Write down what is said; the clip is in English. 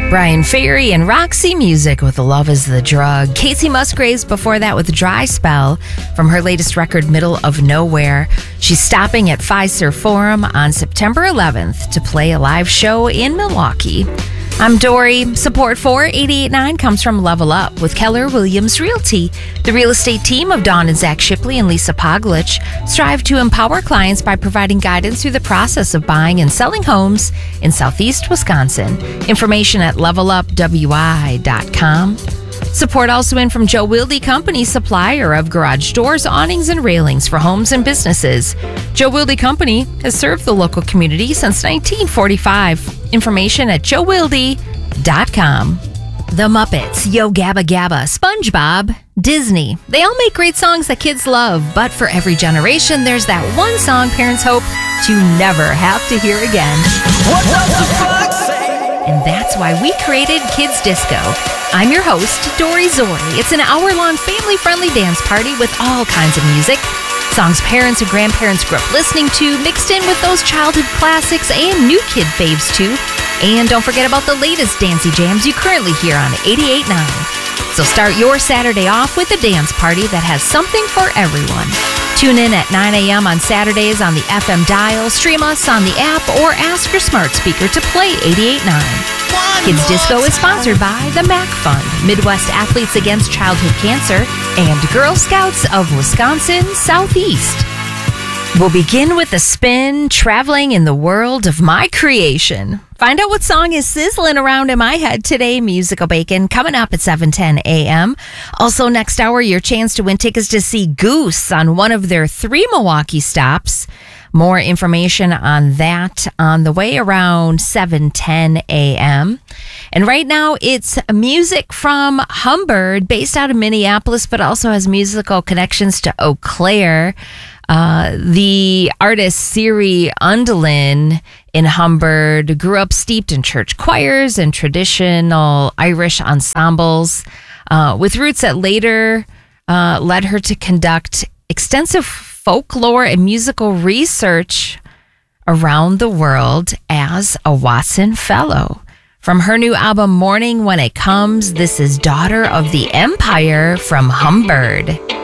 Brian Ferry and Roxy Music with Love is the Drug. Casey Musgraves before that with Dry Spell from her latest record, Middle of Nowhere. She's stopping at Fiserv Forum on September 11th to play a live show in Milwaukee. I'm Dory. Support for 88.9 comes from Level Up with Keller Williams Realty. The real estate team of Dawn and Zach Shipley and Lisa Poglich strive to empower clients by providing guidance through the process of buying and selling homes in Southeast Wisconsin. Information at levelupwi.com. Support also in from Joe Wilde Company, supplier of garage doors, awnings, and railings for homes and businesses. Joe Wilde Company has served the local community since 1945. Information at joewilde.com. The Muppets, Yo Gabba Gabba, SpongeBob, Disney. They all make great songs that kids love, but for every generation, there's that one song parents hope to never have to hear again. What does the fuck say? And that's why we created Kids Disco. I'm your host, Dory Zori. It's an hour-long family-friendly dance party with all kinds of music. Songs parents and grandparents grew up listening to, mixed in with those childhood classics and new kid faves too. And don't forget about the latest dancey jams you currently hear on 88.9. So start your Saturday off with a dance party that has something for everyone. Tune in at 9 a.m. on Saturdays on the FM dial, stream us on the app, or ask your smart speaker to play 88.9. Kids Disco is sponsored by the MAC Fund, Midwest Athletes Against Childhood Cancer, and Girl Scouts of Wisconsin Southeast. We'll begin with a spin, traveling in the world of my creation. Find out what song is sizzling around in my head today. Musical Bacon coming up at 7:10 a.m. Also next hour, your chance to win tickets to see Goose on one of their 3 Milwaukee stops. More information on that on the way around 7:10 a.m. And right now, it's music from Humbird, based out of Minneapolis, but also has musical connections to Eau Claire. The artist Siri Undelin in Humbird grew up steeped in church choirs and traditional Irish ensembles, with roots that later led her to conduct extensive folklore and musical research around the world as a Watson Fellow. From her new album, Morning When It Comes, this is Daughter of the Empire from Humbird.